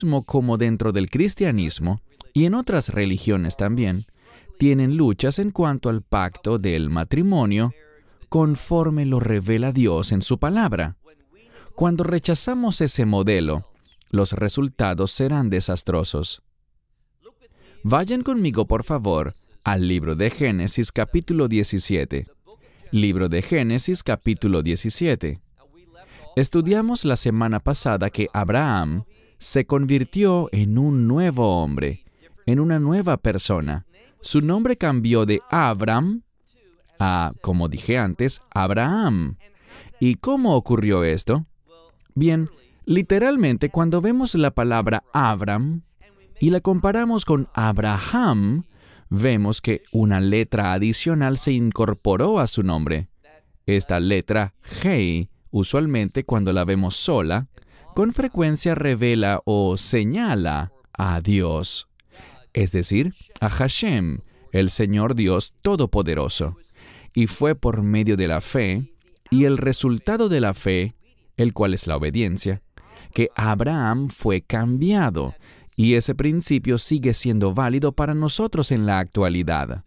como dentro del cristianismo y en otras religiones también, tienen luchas en cuanto al pacto del matrimonio conforme lo revela Dios en su palabra. Cuando rechazamos ese modelo, los resultados serán desastrosos. Vayan conmigo, por favor, al libro de Génesis capítulo 17. Libro de Génesis capítulo 17. Estudiamos la semana pasada que Abraham se convirtió en un nuevo hombre, en una nueva persona. Su nombre cambió de Abram a, como dije antes, Abraham. ¿Y cómo ocurrió esto? Bien, literalmente cuando vemos la palabra Abram y la comparamos con Abraham, vemos que una letra adicional se incorporó a su nombre. Esta letra, Hei, usualmente cuando la vemos sola, con frecuencia revela o señala a Dios, es decir, a Hashem, el Señor Dios Todopoderoso. Y fue por medio de la fe, y el resultado de la fe, el cual es la obediencia, que Abraham fue cambiado, y ese principio sigue siendo válido para nosotros en la actualidad.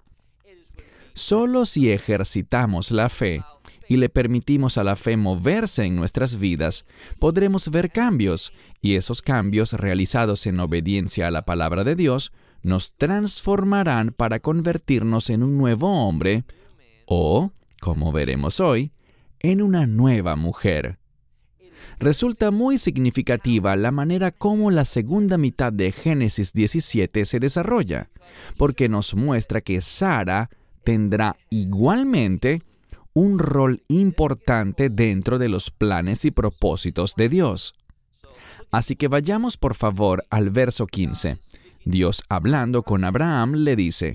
Solo si ejercitamos la fe y le permitimos a la fe moverse en nuestras vidas, podremos ver cambios, y esos cambios realizados en obediencia a la palabra de Dios nos transformarán para convertirnos en un nuevo hombre o, como veremos hoy, en una nueva mujer. Resulta muy significativa la manera como la segunda mitad de Génesis 17 se desarrolla, porque nos muestra que Sara tendrá igualmente un rol importante dentro de los planes y propósitos de Dios. Así que vayamos por favor al verso 15. Dios hablando con Abraham le dice,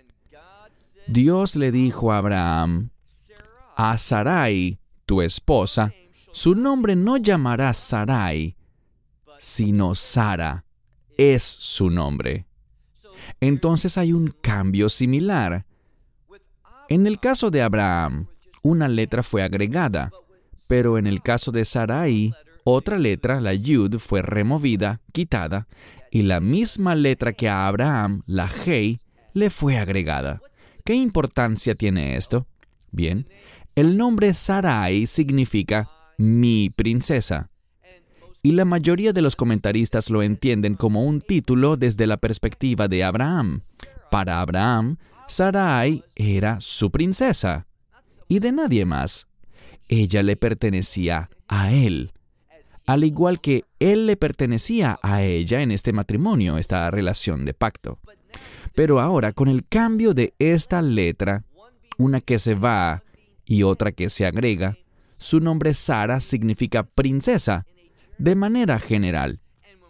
Dios le dijo a Abraham, a Sarai, tu esposa, su nombre no llamará Sarai, sino Sara, es su nombre. Entonces hay un cambio similar. En el caso de Abraham, una letra fue agregada, pero en el caso de Sarai, otra letra, la Yud, fue removida, quitada, y la misma letra que a Abraham, la Hei, le fue agregada. ¿Qué importancia tiene esto? Bien, el nombre Sarai significa mi princesa, y la mayoría de los comentaristas lo entienden como un título desde la perspectiva de Abraham. Para Abraham, Sarai era su princesa, y de nadie más. Ella le pertenecía a él, al igual que él le pertenecía a ella en este matrimonio, esta relación de pacto. Pero ahora, con el cambio de esta letra, una que se va y otra que se agrega, su nombre Sara significa princesa, de manera general.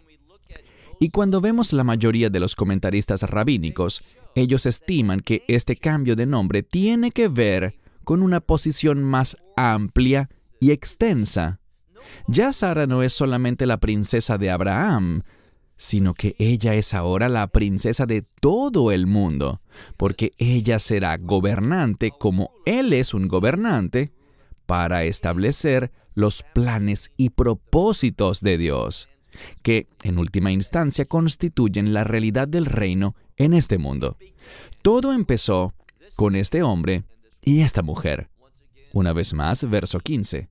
Y cuando vemos la mayoría de los comentaristas rabínicos, ellos estiman que este cambio de nombre tiene que ver con una posición más amplia y extensa. Ya Sara no es solamente la princesa de Abraham, sino que ella es ahora la princesa de todo el mundo, porque ella será gobernante como él es un gobernante, para establecer los planes y propósitos de Dios, que en última instancia constituyen la realidad del reino en este mundo. Todo empezó con este hombre y esta mujer. Una vez más, verso 15.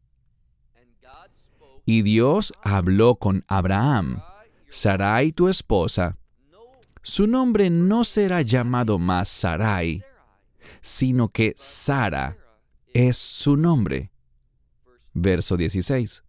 Y Dios habló con Abraham, Sarai tu esposa, su nombre no será llamado más Sarai, sino que Sara es su nombre. Verso 16.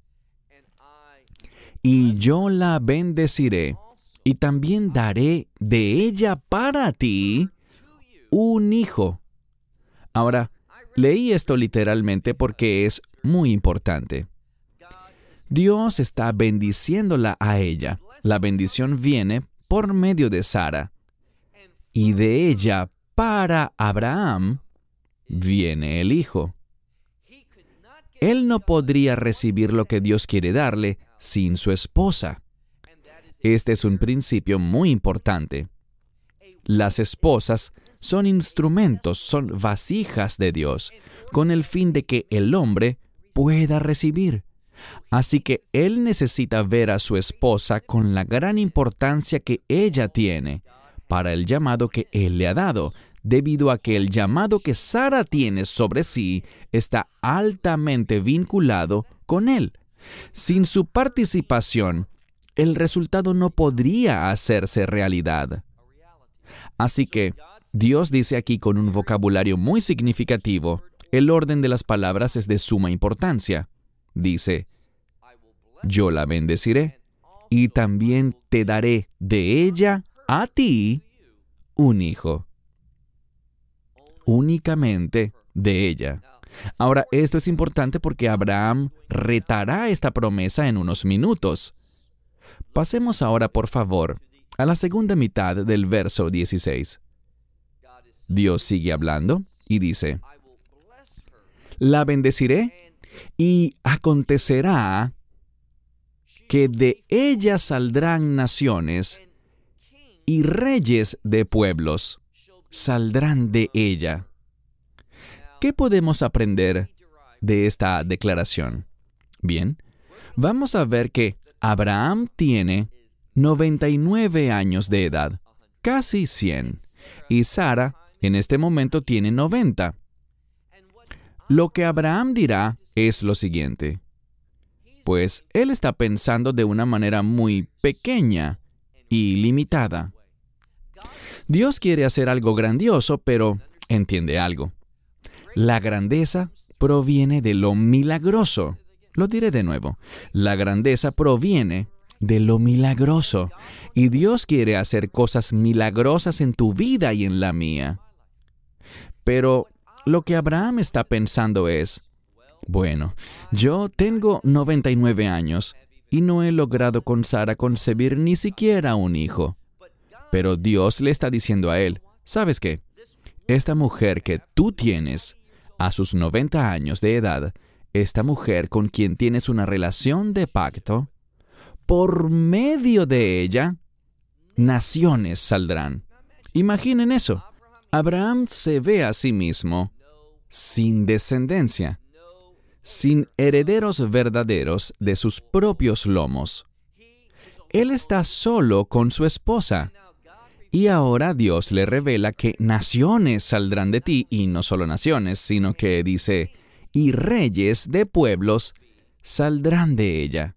Y yo la bendeciré, y también daré de ella para ti un hijo. Ahora, leí esto literalmente porque es muy importante. Dios está bendiciéndola a ella. La bendición viene por medio de Sara. Y de ella para Abraham viene el hijo. Él no podría recibir lo que Dios quiere darle sin su esposa. Este es un principio muy importante. Las esposas son instrumentos, son vasijas de Dios, con el fin de que el hombre pueda recibir. Así que él necesita ver a su esposa con la gran importancia que ella tiene para el llamado que él le ha dado, debido a que el llamado que Sara tiene sobre sí está altamente vinculado con él. Sin su participación, el resultado no podría hacerse realidad. Así que Dios dice aquí con un vocabulario muy significativo, el orden de las palabras es de suma importancia. Dice, yo la bendeciré y también te daré de ella a ti un hijo. Únicamente de ella. Ahora, esto es importante porque Abraham retará esta promesa en unos minutos. Pasemos ahora, por favor, a la segunda mitad del verso 16. Dios sigue hablando y dice, la bendeciré y acontecerá que de ella saldrán naciones y reyes de pueblos saldrán de ella. ¿Qué podemos aprender de esta declaración? Bien, vamos a ver que Abraham tiene 99 años de edad, casi 100, y Sara en este momento tiene 90. Lo que Abraham dirá es lo siguiente, pues él está pensando de una manera muy pequeña y limitada. Dios quiere hacer algo grandioso, pero entiende algo. La grandeza proviene de lo milagroso. Lo diré de nuevo. La grandeza proviene de lo milagroso. Y Dios quiere hacer cosas milagrosas en tu vida y en la mía. Pero lo que Abraham está pensando es, bueno, yo tengo 99 años y no he logrado con Sara concebir ni siquiera un hijo. Pero Dios le está diciendo a él, ¿sabes qué? Esta mujer que tú tienes a sus 90 años de edad, esta mujer con quien tienes una relación de pacto, por medio de ella, naciones saldrán. Imaginen eso. Abraham se ve a sí mismo sin descendencia, sin herederos verdaderos de sus propios lomos. Él está solo con su esposa. Y ahora Dios le revela que naciones saldrán de ti, y no solo naciones, sino que dice, y reyes de pueblos saldrán de ella.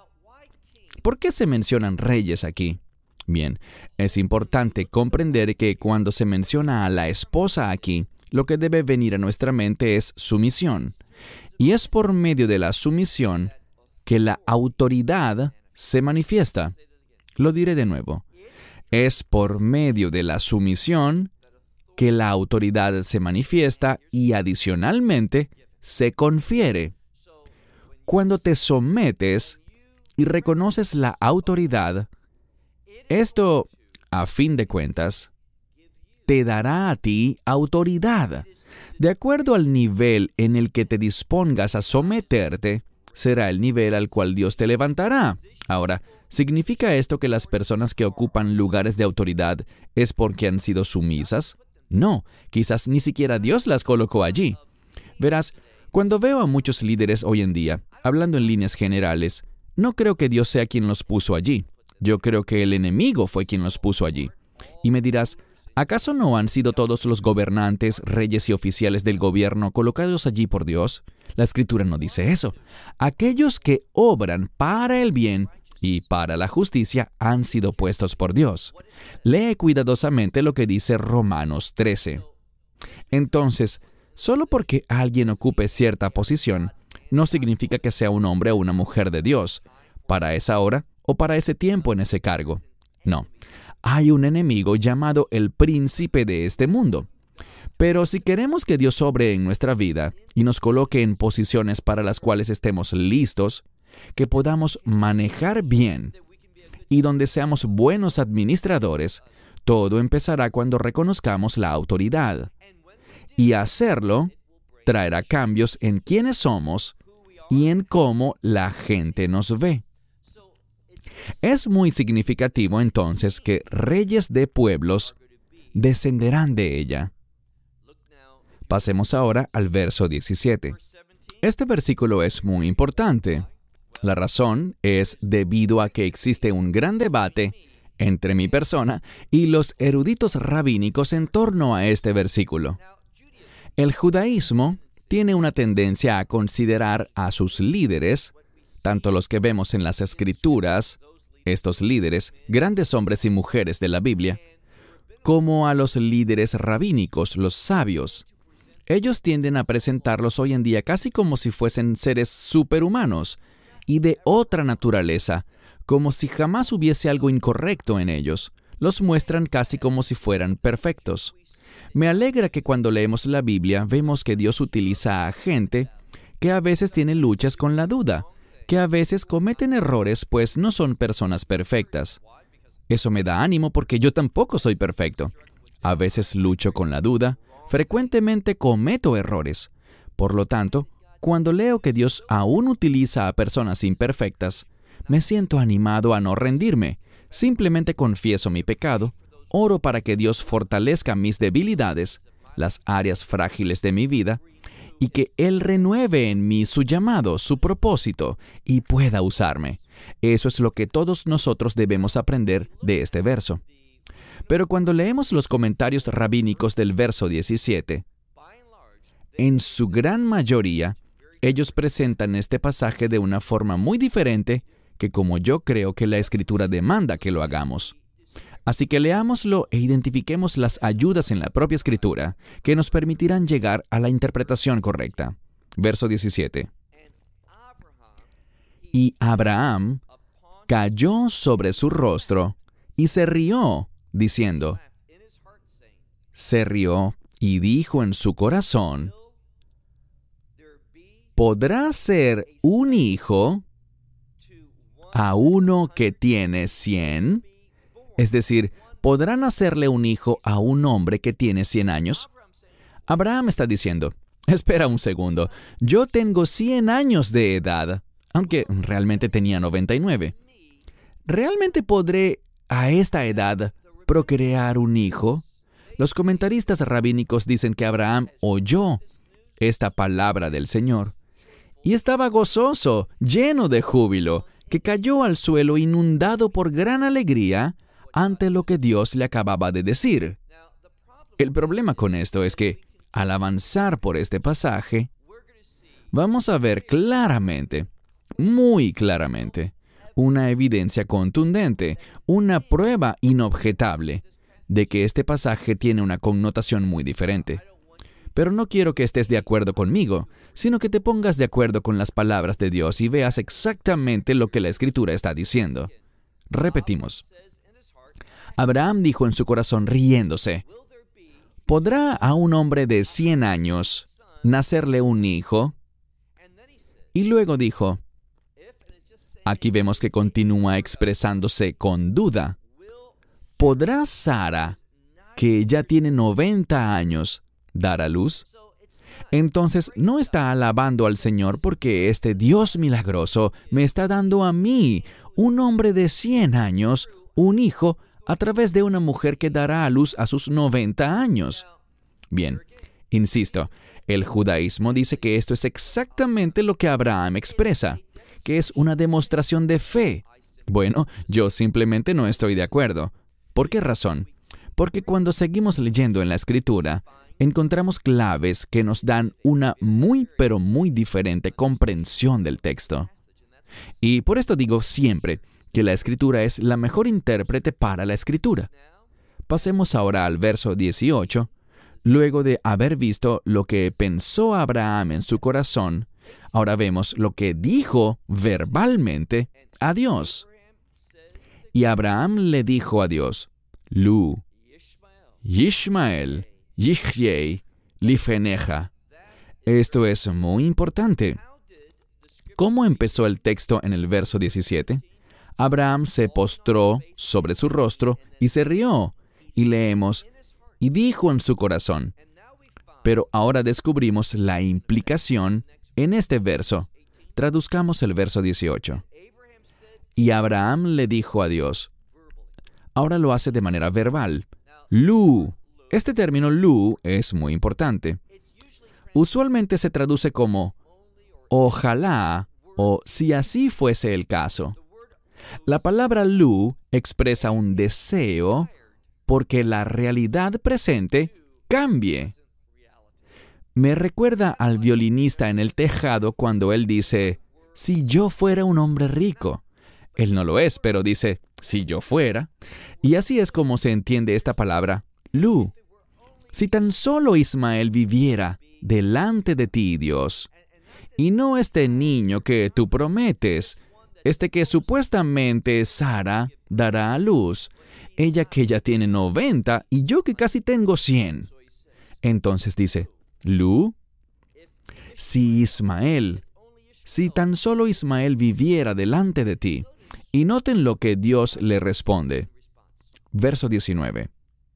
¿Por qué se mencionan reyes aquí? Bien, es importante comprender que cuando se menciona a la esposa aquí, lo que debe venir a nuestra mente es sumisión. Y es por medio de la sumisión que la autoridad se manifiesta. Lo diré de nuevo. Es por medio de la sumisión que la autoridad se manifiesta y adicionalmente se confiere. Cuando te sometes y reconoces la autoridad, esto, a fin de cuentas, te dará a ti autoridad. De acuerdo al nivel en el que te dispongas a someterte, será el nivel al cual Dios te levantará. Ahora, ¿significa esto que las personas que ocupan lugares de autoridad es porque han sido sumisas? No, quizás ni siquiera Dios las colocó allí. Verás, cuando veo a muchos líderes hoy en día, hablando en líneas generales, no creo que Dios sea quien los puso allí. Yo creo que el enemigo fue quien los puso allí. Y me dirás, ¿acaso no han sido todos los gobernantes, reyes y oficiales del gobierno colocados allí por Dios? La Escritura no dice eso. Aquellos que obran para el bien y para la justicia han sido puestos por Dios. Lee cuidadosamente lo que dice Romanos 13. Entonces, solo porque alguien ocupe cierta posición, no significa que sea un hombre o una mujer de Dios, para esa hora o para ese tiempo en ese cargo. No, hay un enemigo llamado el príncipe de este mundo. Pero si queremos que Dios obre en nuestra vida y nos coloque en posiciones para las cuales estemos listos, que podamos manejar bien y donde seamos buenos administradores, todo empezará cuando reconozcamos la autoridad. Y hacerlo traerá cambios en quiénes somos y en cómo la gente nos ve. Es muy significativo entonces que reyes de pueblos descenderán de ella. Pasemos ahora al verso 17. Este versículo es muy importante. La razón es debido a que existe un gran debate entre mi persona y los eruditos rabínicos en torno a este versículo. El judaísmo tiene una tendencia a considerar a sus líderes, tanto los que vemos en las Escrituras, estos líderes, grandes hombres y mujeres de la Biblia, como a los líderes rabínicos, los sabios. Ellos tienden a presentarlos hoy en día casi como si fuesen seres superhumanos y de otra naturaleza, como si jamás hubiese algo incorrecto en ellos. Los muestran casi como si fueran perfectos. Me alegra que cuando leemos la Biblia vemos que Dios utiliza a gente que a veces tiene luchas con la duda, que a veces cometen errores pues no son personas perfectas. Eso me da ánimo porque yo tampoco soy perfecto. A veces lucho con la duda, frecuentemente cometo errores. Por lo tanto, cuando leo que Dios aún utiliza a personas imperfectas, me siento animado a no rendirme. Simplemente confieso mi pecado, oro para que Dios fortalezca mis debilidades, las áreas frágiles de mi vida, y que Él renueve en mí su llamado, su propósito, y pueda usarme. Eso es lo que todos nosotros debemos aprender de este verso. Pero cuando leemos los comentarios rabínicos del verso 17, en su gran mayoría, ellos presentan este pasaje de una forma muy diferente que como yo creo que la Escritura demanda que lo hagamos. Así que leámoslo e identifiquemos las ayudas en la propia Escritura que nos permitirán llegar a la interpretación correcta. Verso 17. Y Abraham cayó sobre su rostro y se rió, diciendo, se rió y dijo en su corazón, ¿podrá ser un hijo a uno que tiene 100? Es decir, ¿podrán hacerle un hijo a un hombre que tiene 100 años? Abraham está diciendo, espera un segundo, yo tengo 100 años de edad, aunque realmente tenía 99. ¿Realmente podré, a esta edad, procrear un hijo? Los comentaristas rabínicos dicen que Abraham oyó esta palabra del Señor y estaba gozoso, lleno de júbilo, que cayó al suelo inundado por gran alegría ante lo que Dios le acababa de decir. El problema con esto es que, al avanzar por este pasaje, vamos a ver claramente, muy claramente, una evidencia contundente, una prueba inobjetable de que este pasaje tiene una connotación muy diferente. Pero no quiero que estés de acuerdo conmigo, sino que te pongas de acuerdo con las palabras de Dios y veas exactamente lo que la Escritura está diciendo. Repetimos. Abraham dijo en su corazón riéndose, ¿podrá a un hombre de 100 años nacerle un hijo? Y luego dijo, aquí vemos que continúa expresándose con duda, ¿podrá Sara, que ya tiene 90 años, dar a luz? Entonces no está alabando al Señor porque este Dios milagroso me está dando a mí, un hombre de 100 años, un hijo a través de una mujer que dará a luz a sus 90 años. Bien, insisto, el judaísmo dice que esto es exactamente lo que Abraham expresa, que es una demostración de fe. Bueno, yo simplemente no estoy de acuerdo. ¿Por qué razón? Porque cuando seguimos leyendo en la Escritura, encontramos claves que nos dan una muy pero muy diferente comprensión del texto. Y por esto digo siempre que la Escritura es la mejor intérprete para la Escritura. Pasemos ahora al verso 18. Luego de haber visto lo que pensó Abraham en su corazón, ahora vemos lo que dijo verbalmente a Dios. Y Abraham le dijo a Dios, Lu, Yishmael, Yichyei, Lifeneja. Esto es muy importante. ¿Cómo empezó el texto en el verso 17? Abraham se postró sobre su rostro y se rió. Y leemos, y dijo en su corazón. Pero ahora descubrimos la implicación en este verso. Traduzcamos el verso 18. Y Abraham le dijo a Dios. Ahora lo hace de manera verbal. Lu. Este término lu es muy importante. Usualmente se traduce como ojalá o si así fuese el caso. La palabra lu expresa un deseo porque la realidad presente cambie. Me recuerda al violinista en el tejado cuando él dice, si yo fuera un hombre rico. Él no lo es, pero dice, si yo fuera. Y así es como se entiende esta palabra, lu. Si tan solo Ismael viviera delante de ti, Dios, y no este niño que tú prometes, que supuestamente Sara dará a luz, ella que ya tiene 90 y yo que casi tengo 100. Entonces dice, Lu, si tan solo Ismael viviera delante de ti. Y noten lo que Dios le responde. Verso 19.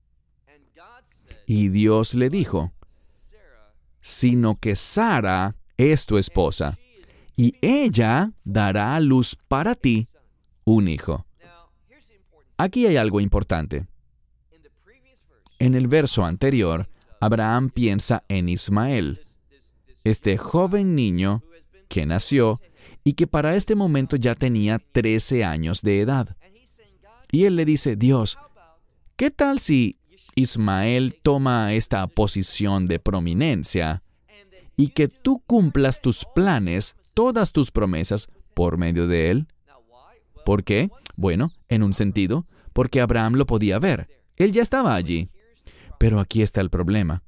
Y Dios le dijo, sino que Sara es tu esposa, y ella dará a luz para ti un hijo. Aquí hay algo importante. En el verso anterior, Abraham piensa en Ismael, este joven niño que nació y que para este momento ya tenía 13 años de edad. Y él le dice, Dios, ¿qué tal si Ismael toma esta posición de prominencia y que tú cumplas tus planes, todas tus promesas, por medio de él? ¿Por qué? Bueno, en un sentido, porque Abraham lo podía ver. Él ya estaba allí. Pero aquí está el problema.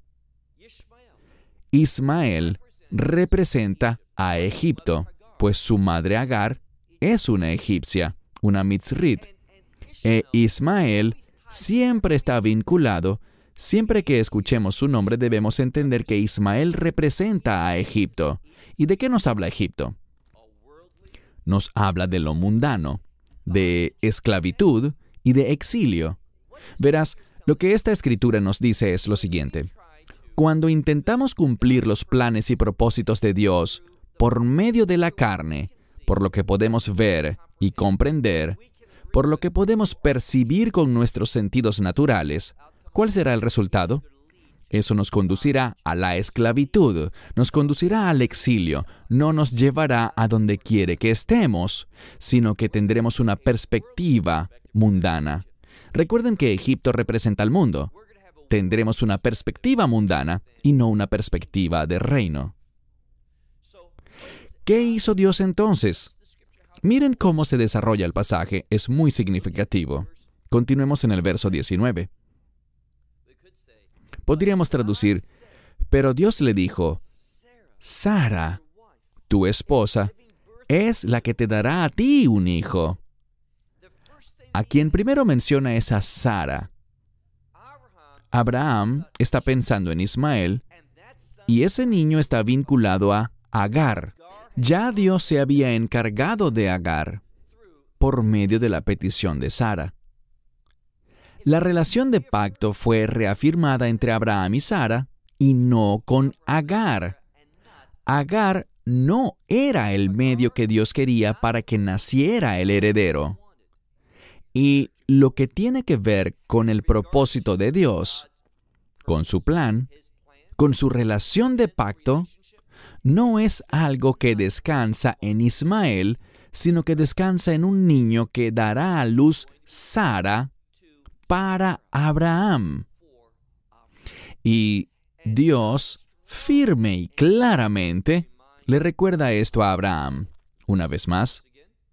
Ismael representa a Egipto, pues su madre Agar es una egipcia, una mitzrit. Ismael siempre está vinculado. Siempre que escuchemos su nombre debemos entender que Ismael representa a Egipto. ¿Y de qué nos habla Egipto? Nos habla de lo mundano, de esclavitud y de exilio. Verás, lo que esta escritura nos dice es lo siguiente. Cuando intentamos cumplir los planes y propósitos de Dios por medio de la carne, por lo que podemos ver y comprender, por lo que podemos percibir con nuestros sentidos naturales, ¿cuál será el resultado? Eso nos conducirá a la esclavitud, nos conducirá al exilio, no nos llevará a donde quiere que estemos, sino que tendremos una perspectiva mundana. Recuerden que Egipto representa al mundo. Tendremos una perspectiva mundana y no una perspectiva de reino. ¿Qué hizo Dios entonces? Miren cómo se desarrolla el pasaje, es muy significativo. Continuemos en el verso 19. Podríamos traducir, pero Dios le dijo, Sara, tu esposa, es la que te dará a ti un hijo. A quien primero menciona es a Sara. Abraham está pensando en Ismael, y ese niño está vinculado a Agar. Ya Dios se había encargado de Agar por medio de la petición de Sara. La relación de pacto fue reafirmada entre Abraham y Sara y no con Agar. Agar no era el medio que Dios quería para que naciera el heredero. Y lo que tiene que ver con el propósito de Dios, con su plan, con su relación de pacto, no es algo que descansa en Ismael, sino que descansa en un niño que dará a luz Sara para Abraham. Y Dios, firme y claramente, le recuerda esto a Abraham. Una vez más,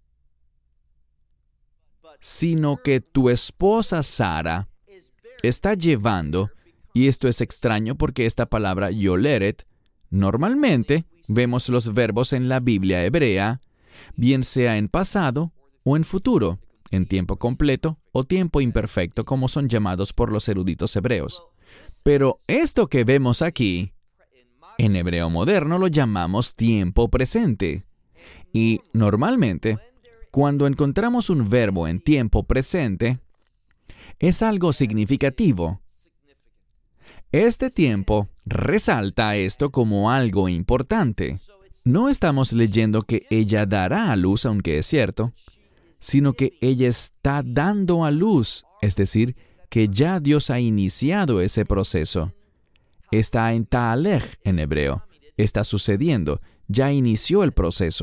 sino que tu esposa Sara está llevando, y esto es extraño porque esta palabra yoleret, normalmente vemos los verbos en la Biblia hebrea, bien sea en pasado o en futuro, en tiempo completo o tiempo imperfecto, como son llamados por los eruditos hebreos. Pero esto que vemos aquí, en hebreo moderno lo llamamos tiempo presente. Y normalmente, cuando encontramos un verbo en tiempo presente, es algo significativo. Este tiempo resalta esto como algo importante. No estamos leyendo que ella dará a luz, aunque es cierto, sino que ella está dando a luz, es decir, que ya Dios ha iniciado ese proceso. Está en ta'alej en hebreo, está sucediendo, ya inició el proceso.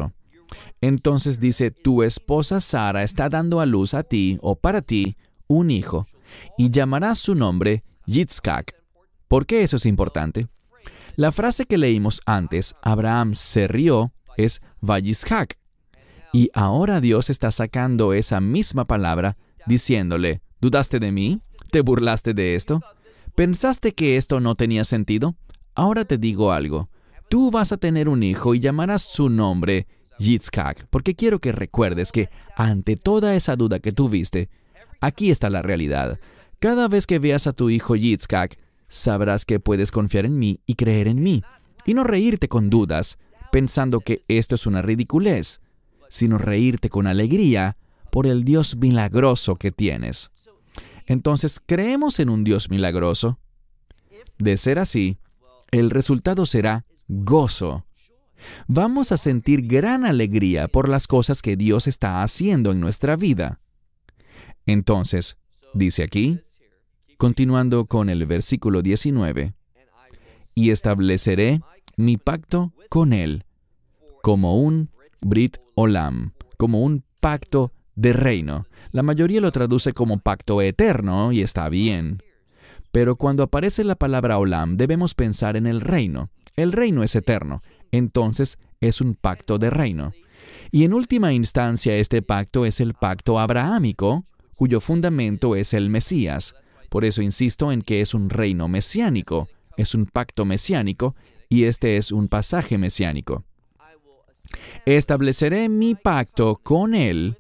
Entonces dice, tu esposa Sara está dando a luz a ti, o para ti, un hijo, y llamarás su nombre Yitzhak. ¿Por qué eso es importante? La frase que leímos antes, Abraham se rió, es Vayizhak. Y ahora Dios está sacando esa misma palabra, diciéndole, ¿dudaste de mí? ¿Te burlaste de esto? ¿Pensaste que esto no tenía sentido? Ahora te digo algo. Tú vas a tener un hijo y llamarás su nombre Yitzhak, porque quiero que recuerdes que ante toda esa duda que tuviste, aquí está la realidad. Cada vez que veas a tu hijo Yitzhak, sabrás que puedes confiar en mí y creer en mí, y no reírte con dudas, pensando que esto es una ridiculez, sino reírte con alegría por el Dios milagroso que tienes. Entonces, ¿creemos en un Dios milagroso? De ser así, el resultado será gozo. Vamos a sentir gran alegría por las cosas que Dios está haciendo en nuestra vida. Entonces, dice aquí, continuando con el versículo 19, y estableceré mi pacto con él, como un Brit Olam, como un pacto de reino. La mayoría lo traduce como pacto eterno, y está bien. Pero cuando aparece la palabra Olam, debemos pensar en el reino. El reino es eterno, entonces es un pacto de reino. Y en última instancia, este pacto es el pacto abrahámico, cuyo fundamento es el Mesías. Por eso insisto en que es un reino mesiánico, es un pacto mesiánico, y este es un pasaje mesiánico. Estableceré mi pacto con él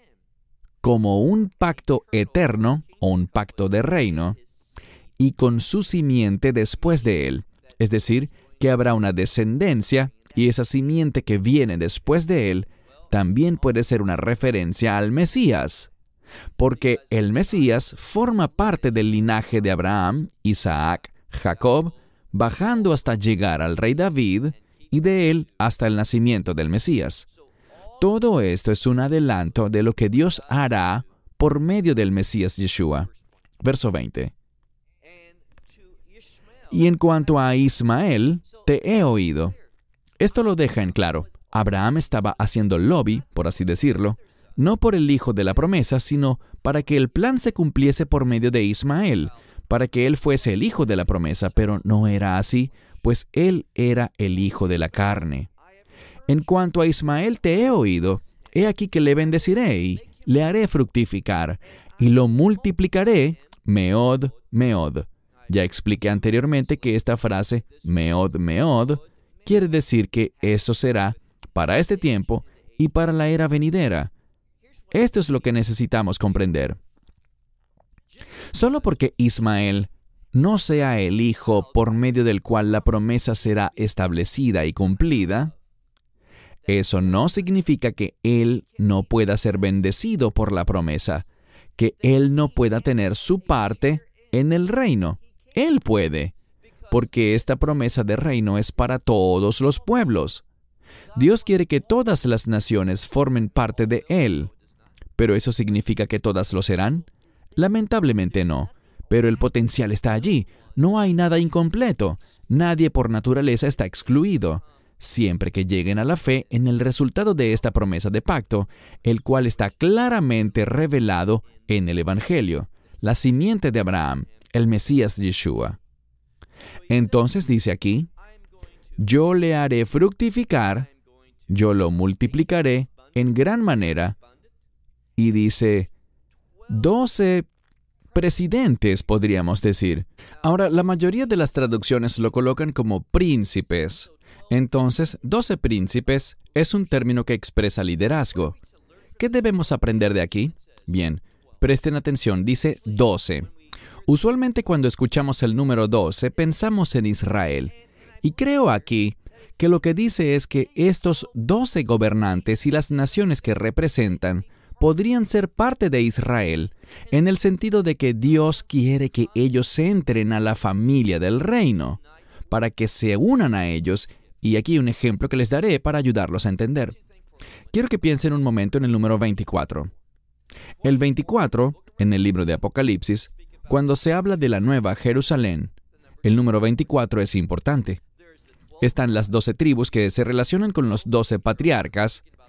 como un pacto eterno o un pacto de reino, y con su simiente después de él. Es decir, que habrá una descendencia, y esa simiente que viene después de él también puede ser una referencia al Mesías, porque el Mesías forma parte del linaje de Abraham, Isaac, Jacob, bajando hasta llegar al rey David, y de él hasta el nacimiento del Mesías. Todo esto es un adelanto de lo que Dios hará por medio del Mesías Yeshua. Verso 20. Y en cuanto a Ismael, te he oído. Esto lo deja en claro. Abraham estaba haciendo lobby, por así decirlo, no por el hijo de la promesa, sino para que el plan se cumpliese por medio de Ismael, para que él fuese el hijo de la promesa, pero no era así, pues él era el hijo de la carne. En cuanto a Ismael te he oído, he aquí que le bendeciré y le haré fructificar, y lo multiplicaré, meod, meod. Ya expliqué anteriormente que esta frase, meod, meod, quiere decir que eso será para este tiempo y para la era venidera. Esto es lo que necesitamos comprender. Solo porque Ismael no sea el hijo por medio del cual la promesa será establecida y cumplida, eso no significa que él no pueda ser bendecido por la promesa, que él no pueda tener su parte en el reino. Él puede, porque esta promesa de reino es para todos los pueblos. Dios quiere que todas las naciones formen parte de él. ¿Pero eso significa que todas lo serán? Lamentablemente no, pero el potencial está allí. No hay nada incompleto. Nadie por naturaleza está excluido, siempre que lleguen a la fe en el resultado de esta promesa de pacto, el cual está claramente revelado en el Evangelio, la simiente de Abraham, el Mesías Yeshua. Entonces dice aquí, yo le haré fructificar, yo lo multiplicaré en gran manera, y dice, 12 presidentes, podríamos decir. Ahora, la mayoría de las traducciones lo colocan como príncipes. Entonces, 12 príncipes es un término que expresa liderazgo. ¿Qué debemos aprender de aquí? Bien, presten atención, dice 12. Usualmente cuando escuchamos el número 12 pensamos en Israel. Y creo aquí que lo que dice es que estos 12 gobernantes y las naciones que representan podrían ser parte de Israel, en el sentido de que Dios quiere que ellos entren a la familia del reino, para que se unan a ellos, y aquí un ejemplo que les daré para ayudarlos a entender. Quiero que piensen un momento en el número 24. El 24, en el libro de Apocalipsis, cuando se habla de la nueva Jerusalén, el número 24 es importante. Están las 12 tribus que se relacionan con los 12 patriarcas,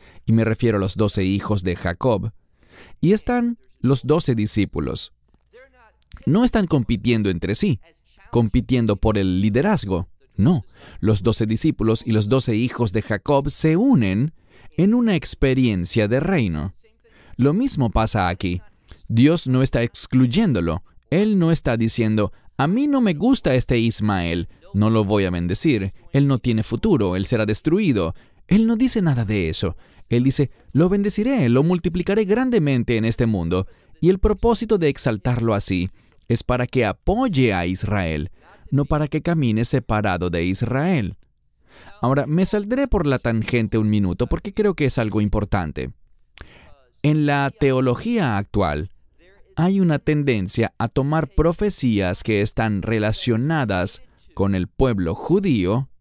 y me refiero a los 12 hijos de Jacob, y están los 12 discípulos. No están compitiendo entre sí, compitiendo por el liderazgo. No, los 12 discípulos y los 12 hijos de Jacob se unen en una experiencia de reino. Lo mismo pasa aquí. Dios no está excluyéndolo. Él no está diciendo, a mí no me gusta este Ismael, no lo voy a bendecir, él no tiene futuro, él será destruido. Él no dice nada de eso. Él dice, lo bendeciré, lo multiplicaré grandemente en este mundo. Y el propósito de exaltarlo así es para que apoye a Israel, no para que camine separado de Israel. Ahora, me saldré por la tangente un minuto porque creo que es algo importante. En la teología actual, hay una tendencia a tomar profecías que están relacionadas con el pueblo judío,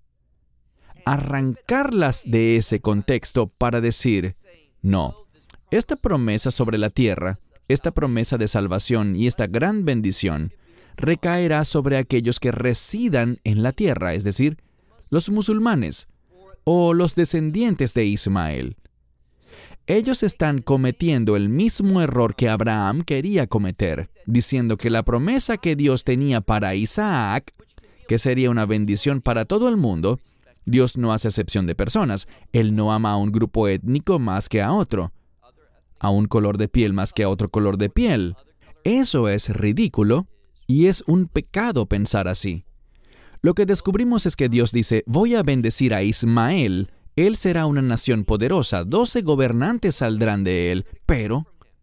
arrancarlas de ese contexto para decir, no, esta promesa sobre la tierra, esta promesa de salvación y esta gran bendición recaerá sobre aquellos que residan en la tierra, es decir, los musulmanes o los descendientes de Ismael. Ellos están cometiendo el mismo error que Abraham quería cometer, diciendo que la promesa que Dios tenía para Isaac, que sería una bendición para todo el mundo, Dios no hace excepción de personas. Él no ama a un grupo étnico más que a otro, a un color de piel más que a otro color de piel. Eso es ridículo y es un pecado pensar así. Lo que descubrimos es que Dios dice, voy a bendecir a Ismael. Él será una nación poderosa, 12 gobernantes saldrán de él, pero,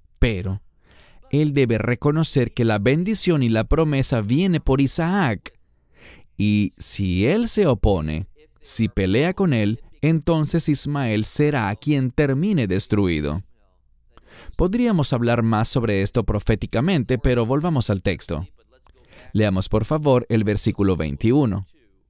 él debe reconocer que la bendición y la promesa viene por Isaac. Y si él se opone, si pelea con él, entonces Ismael será quien termine destruido. Podríamos hablar más sobre esto proféticamente, pero volvamos al texto. Leamos por favor el versículo 21.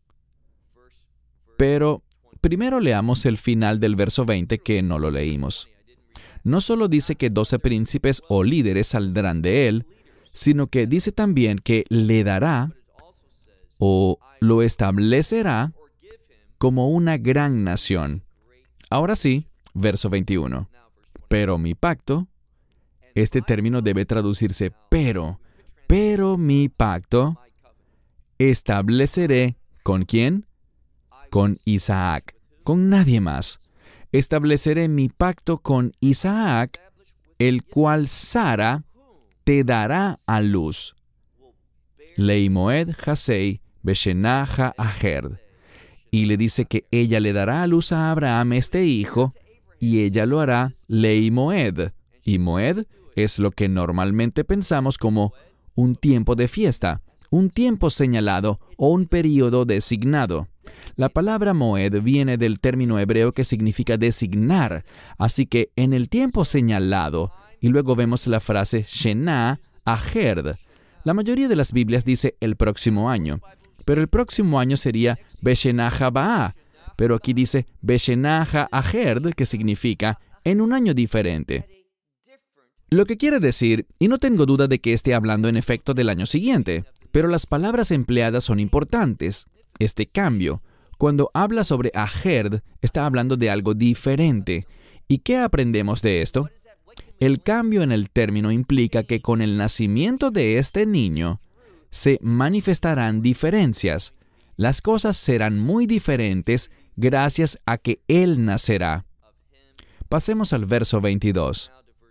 Pero primero leamos el final del verso 20 que no lo leímos. No solo dice que 12 príncipes o líderes saldrán de él, sino que dice también que le dará o lo establecerá como una gran nación. Ahora sí, verso 21. Pero mi pacto, este término debe traducirse pero mi pacto, estableceré ¿con quién? Con Isaac, con nadie más. Estableceré mi pacto con Isaac, el cual Sara te dará a luz. Leimoed Hasei Beshenah Ha'aher. Y le dice que ella le dará a luz a Abraham este hijo, y ella lo hará Leimoed. Y Moed es lo que normalmente pensamos como un tiempo de fiesta, un tiempo señalado o un período designado. La palabra Moed viene del término hebreo que significa designar, así que en el tiempo señalado, y luego vemos la frase Shenah Aher. La mayoría de las Biblias dice el próximo año, pero el próximo año sería Beshenah Haba'ah, pero aquí dice Beshenah Ha'aher, que significa en un año diferente. Lo que quiere decir, y no tengo duda de que esté hablando en efecto del año siguiente, pero las palabras empleadas son importantes. Este cambio, cuando habla sobre Aher, está hablando de algo diferente. ¿Y qué aprendemos de esto? El cambio en el término implica que con el nacimiento de este niño se manifestarán diferencias. Las cosas serán muy diferentes gracias a que él nacerá. Pasemos al verso 22.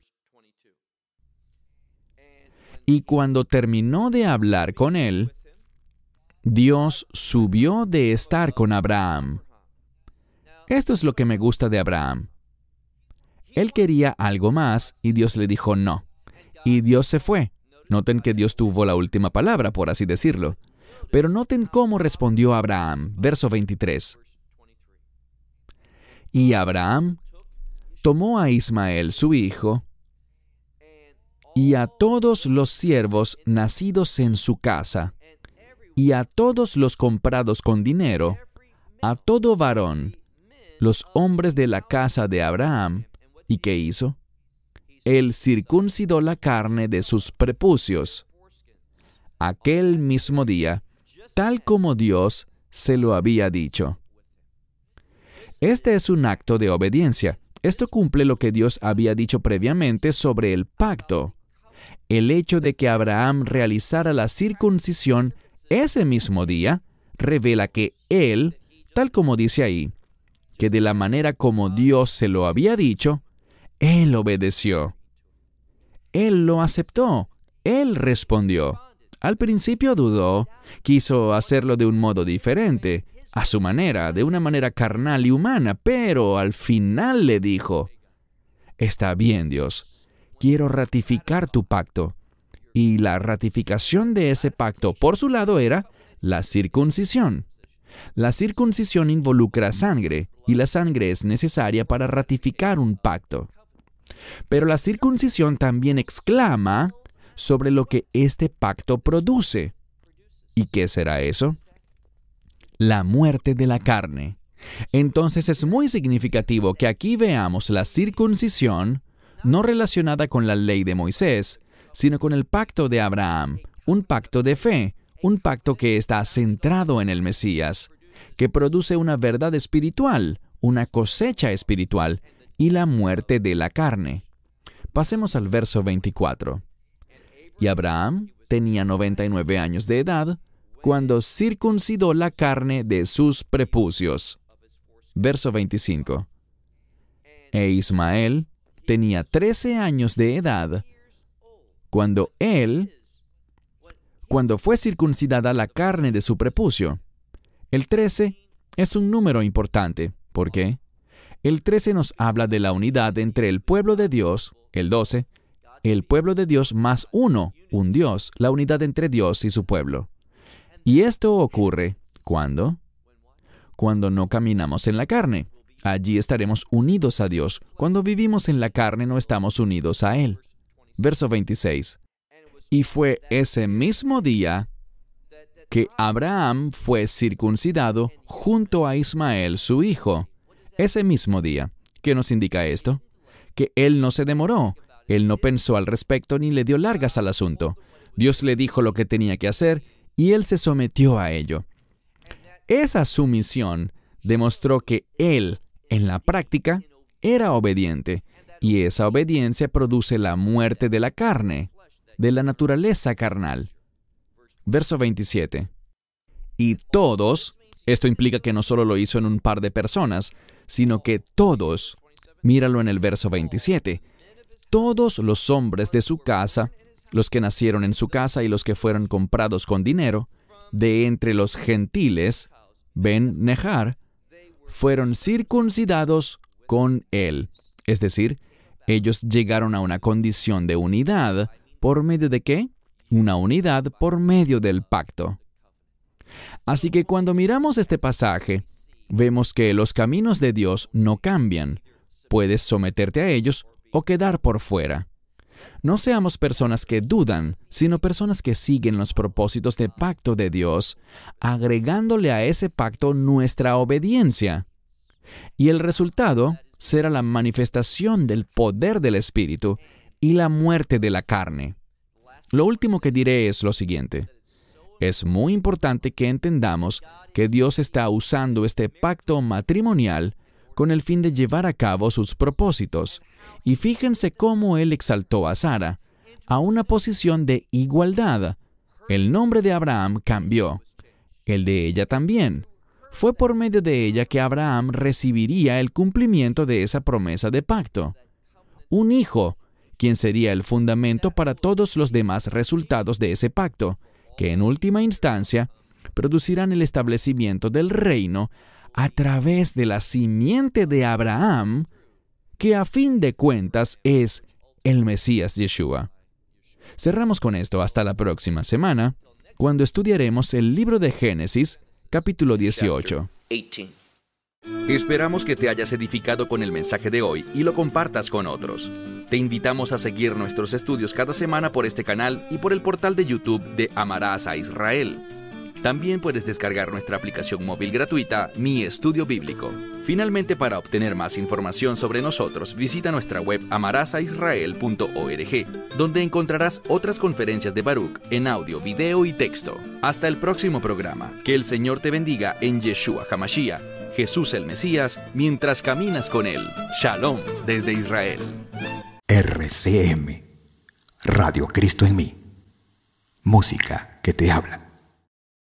Y cuando terminó de hablar con él, Dios subió de estar con Abraham. Esto es lo que me gusta de Abraham. Él quería algo más y Dios le dijo no. Y Dios se fue. Noten que Dios tuvo la última palabra, por así decirlo. Pero noten cómo respondió Abraham. Verso 23. Y Abraham tomó a Ismael, su hijo, y a todos los siervos nacidos en su casa, y a todos los comprados con dinero, a todo varón, los hombres de la casa de Abraham. ¿Y qué hizo? Él circuncidó la carne de sus prepucios. Aquel mismo día, tal como Dios se lo había dicho. Este es un acto de obediencia. Esto cumple lo que Dios había dicho previamente sobre el pacto. El hecho de que Abraham realizara la circuncisión ese mismo día revela que él, tal como dice ahí, que de la manera como Dios se lo había dicho, él obedeció. Él lo aceptó. Él respondió. Al principio dudó, quiso hacerlo de un modo diferente, a su manera, de una manera carnal y humana, pero al final le dijo, «Está bien, Dios, quiero ratificar tu pacto». Y la ratificación de ese pacto, por su lado, era la circuncisión. La circuncisión involucra sangre, y la sangre es necesaria para ratificar un pacto. Pero la circuncisión también exclama sobre lo que este pacto produce. ¿Y qué será eso? La muerte de la carne. Entonces es muy significativo que aquí veamos la circuncisión no relacionada con la ley de Moisés, sino con el pacto de Abraham, un pacto de fe, un pacto que está centrado en el Mesías, que produce una verdad espiritual, una cosecha espiritual y la muerte de la carne. Pasemos al verso 24. Y Abraham tenía 99 años de edad cuando circuncidó la carne de sus prepucios. Verso 25. E Ismael tenía 13 años de edad cuando fue circuncidada la carne de su prepucio. El 13 es un número importante. ¿Por qué? El 13 nos habla de la unidad entre el pueblo de Dios, el 12, el pueblo de Dios más uno, un Dios, la unidad entre Dios y su pueblo. Y esto ocurre, ¿cuándo? Cuando no caminamos en la carne. Allí estaremos unidos a Dios. Cuando vivimos en la carne no estamos unidos a Él. Verso 26. Y fue ese mismo día que Abraham fue circuncidado junto a Ismael, su hijo. Ese mismo día. ¿Qué nos indica esto? Que él no se demoró. Él no pensó al respecto ni le dio largas al asunto. Dios le dijo lo que tenía que hacer y él se sometió a ello. Esa sumisión demostró que él, en la práctica, era obediente, y esa obediencia produce la muerte de la carne, de la naturaleza carnal. Verso 27. Y todos, esto implica que no solo lo hizo en un par de personas, sino que todos, míralo en el verso 27, todos los hombres de su casa, los que nacieron en su casa y los que fueron comprados con dinero, de entre los gentiles, Ben Nejar, fueron circuncidados con él. Es decir, ellos llegaron a una condición de unidad. ¿Por medio de qué? Una unidad por medio del pacto. Así que cuando miramos este pasaje, vemos que los caminos de Dios no cambian. Puedes someterte a ellos o quedar por fuera. No seamos personas que dudan, sino personas que siguen los propósitos de pacto de Dios, agregándole a ese pacto nuestra obediencia. Y el resultado será la manifestación del poder del Espíritu y la muerte de la carne. Lo último que diré es lo siguiente. Es muy importante que entendamos que Dios está usando este pacto matrimonial con el fin de llevar a cabo sus propósitos. Y fíjense cómo Él exaltó a Sara a una posición de igualdad. El nombre de Abraham cambió. El de ella también. Fue por medio de ella que Abraham recibiría el cumplimiento de esa promesa de pacto. Un hijo, quien sería el fundamento para todos los demás resultados de ese pacto, que en última instancia producirán el establecimiento del reino a través de la simiente de Abraham, que a fin de cuentas es el Mesías Yeshua. Cerramos con esto hasta la próxima semana, cuando estudiaremos el libro de Génesis, capítulo 18. Esperamos que te hayas edificado con el mensaje de hoy y lo compartas con otros. Te invitamos a seguir nuestros estudios cada semana por este canal y por el portal de YouTube de Amarás a Israel. También puedes descargar nuestra aplicación móvil gratuita, Mi Estudio Bíblico. Finalmente, para obtener más información sobre nosotros, visita nuestra web amarasaisrael.org, donde encontrarás otras conferencias de Baruch en audio, video y texto. Hasta el próximo programa. Que el Señor te bendiga en Yeshua HaMashiach. Jesús el Mesías, mientras caminas con Él. Shalom desde Israel. RCM, Radio Cristo en mí. Música que te habla.